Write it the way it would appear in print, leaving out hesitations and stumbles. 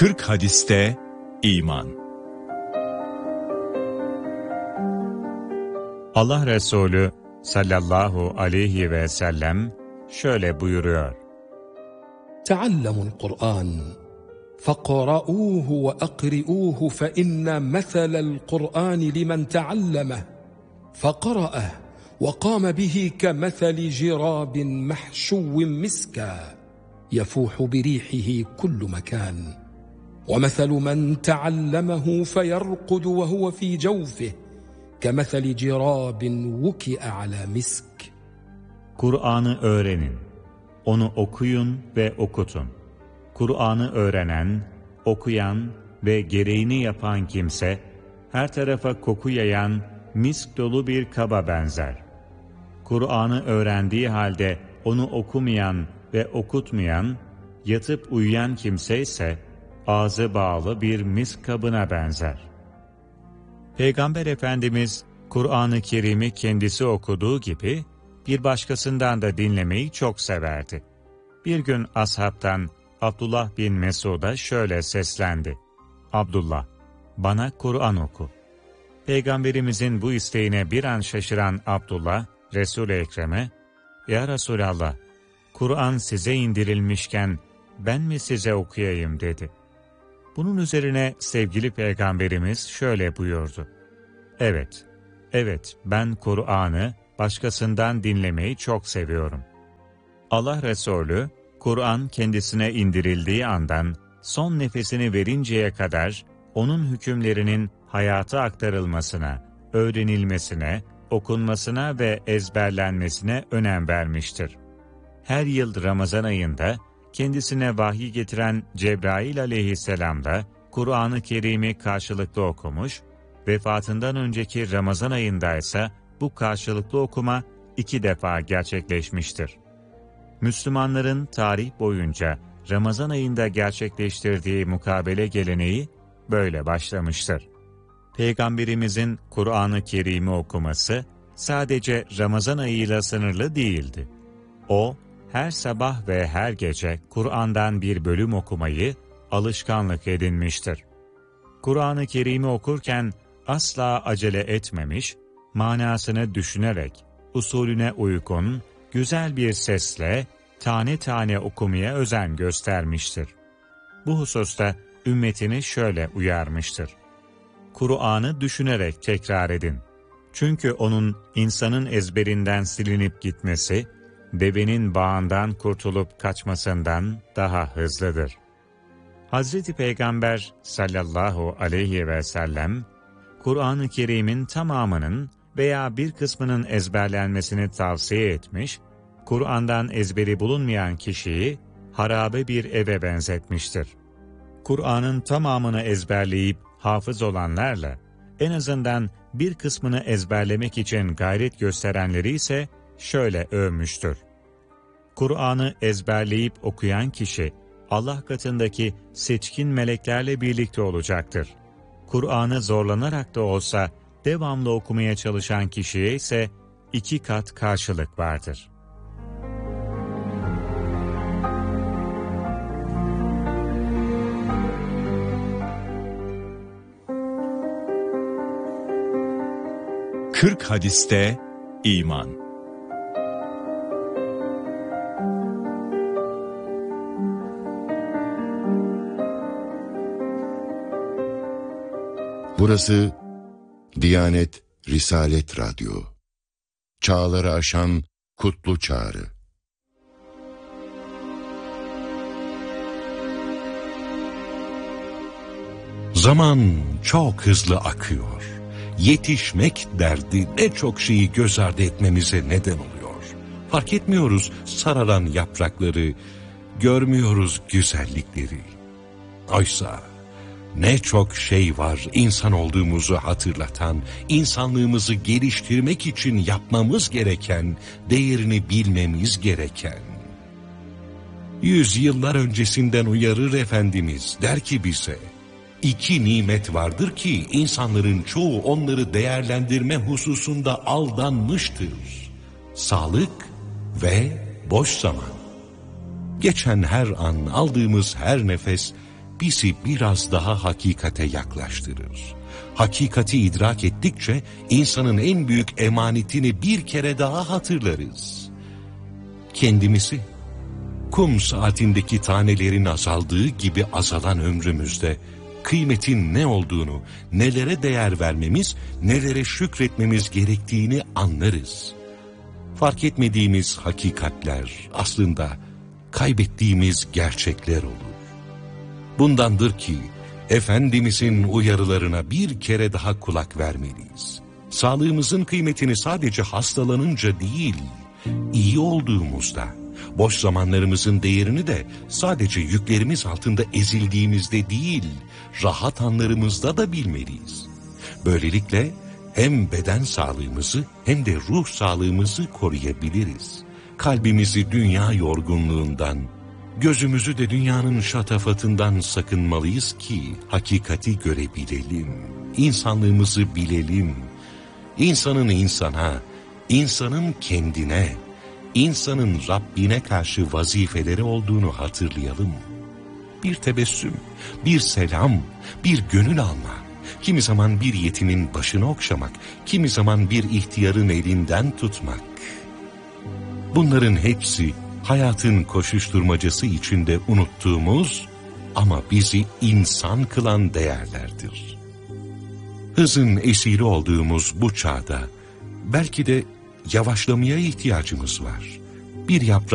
40 hadiste iman. Allah Resulü sallallahu aleyhi ve sellem şöyle buyuruyor: تعلموا القرآن فاقرؤوه وأقرئوه فإن مثل القرآن لمن تعلمه فقرأه وقام به كمثل جراب محشو مسكا يفوح بريحه كل مكان ومثل من تعلمه فيرقد وهو في جوفه كمثل جراب وكئ على مسك. Kur'an'ı öğrenin, onu okuyun ve okutun. Kur'an'ı öğrenen, okuyan ve gereğini yapan kimse, her tarafa koku yayan, misk dolu bir kaba benzer. Kur'an'ı öğrendiği halde onu okumayan ve okutmayan, yatıp uyuyan kimse ise, ağzı bağlı bir misk kabına benzer. Peygamber Efendimiz, Kur'an-ı Kerim'i kendisi okuduğu gibi, bir başkasından da dinlemeyi çok severdi. Bir gün ashabtan Abdullah bin Mesud'a şöyle seslendi: "Abdullah, bana Kur'an oku." Peygamberimizin bu isteğine bir an şaşıran Abdullah, Resul-i Ekrem'e, "Ya Resulallah, Kur'an size indirilmişken ben mi size okuyayım?" dedi. Bunun üzerine sevgili Peygamberimiz şöyle buyurdu: Evet, ben Kur'an'ı başkasından dinlemeyi çok seviyorum. Allah Resulü, Kur'an kendisine indirildiği andan son nefesini verinceye kadar onun hükümlerinin hayata aktarılmasına, öğrenilmesine, okunmasına ve ezberlenmesine önem vermiştir. Her yıl Ramazan ayında kendisine vahiy getiren Cebrail aleyhisselam da Kur'an-ı Kerim'i karşılıklı okumuş, vefatından önceki Ramazan ayında ise bu karşılıklı okuma 2 defa gerçekleşmiştir. Müslümanların tarih boyunca Ramazan ayında gerçekleştirdiği mukabele geleneği böyle başlamıştır. Peygamberimizin Kur'an-ı Kerim'i okuması sadece Ramazan ayıyla sınırlı değildi. O, her sabah ve her gece Kur'an'dan bir bölüm okumayı alışkanlık edinmiştir. Kur'an-ı Kerim'i okurken asla acele etmemiş, manasını düşünerek, usulüne uygun, güzel bir sesle tane tane okumaya özen göstermiştir. Bu hususta ümmetini şöyle uyarmıştır: Kur'an'ı düşünerek tekrar edin. Çünkü onun insanın ezberinden silinip gitmesi, devenin bağından kurtulup kaçmasından daha hızlıdır. Hazreti Peygamber sallallahu aleyhi ve sellem, Kur'an-ı Kerim'in tamamının veya bir kısmının ezberlenmesini tavsiye etmiş, Kur'an'dan ezberi bulunmayan kişiyi harabe bir eve benzetmiştir. Kur'an'ın tamamını ezberleyip hafız olanlarla, en azından bir kısmını ezberlemek için gayret gösterenleri ise şöyle övmüştür: Kur'an'ı ezberleyip okuyan kişi, Allah katındaki seçkin meleklerle birlikte olacaktır. Kur'an'ı zorlanarak da olsa devamlı okumaya çalışan kişiye ise 2 kat karşılık vardır. Kırk hadiste iman. Burası Diyanet Risalet Radyo. Çağları aşan kutlu çağrı. Zaman çok hızlı akıyor. Yetişmek derdi ne çok şeyi göz ardı etmemize neden oluyor. Fark etmiyoruz sararan yaprakları, görmüyoruz güzellikleri. Oysa ne çok şey var insan olduğumuzu hatırlatan, insanlığımızı geliştirmek için yapmamız gereken, değerini bilmemiz gereken. 100 yıllar öncesinden uyarır Efendimiz, der ki bize, 2 nimet vardır ki insanların çoğu onları değerlendirme hususunda aldanmıştır: sağlık ve boş zaman. Geçen her an, aldığımız her nefes, bizi biraz daha hakikate yaklaştırır. Hakikati idrak ettikçe insanın en büyük emanetini bir kere daha hatırlarız. Kendimizi. Kum saatindeki tanelerin azaldığı gibi azalan ömrümüzde kıymetin ne olduğunu, nelere değer vermemiz, nelere şükretmemiz gerektiğini anlarız. Fark etmediğimiz hakikatler aslında kaybettiğimiz gerçekler olur. Bundandır ki Efendimizin uyarılarına bir kere daha kulak vermeliyiz. Sağlığımızın kıymetini sadece hastalanınca değil, iyi olduğumuzda, boş zamanlarımızın değerini de sadece yüklerimiz altında ezildiğimizde değil, rahat anlarımızda da bilmeliyiz. Böylelikle hem beden sağlığımızı hem de ruh sağlığımızı koruyabiliriz. Kalbimizi dünya yorgunluğundan, gözümüzü de dünyanın şatafatından sakınmalıyız ki hakikati görebilelim, insanlığımızı bilelim. İnsanın insana, insanın kendine, insanın Rabbine karşı vazifeleri olduğunu hatırlayalım. Bir tebessüm, bir selam, bir gönül alma, kimi zaman bir yetimin başını okşamak, kimi zaman bir ihtiyarın elinden tutmak. Bunların hepsi hayatın koşuşturmacası içinde unuttuğumuz ama bizi insan kılan değerlerdir. Hızın esiri olduğumuz bu çağda belki de yavaşlamaya ihtiyacımız var. Bir yaprak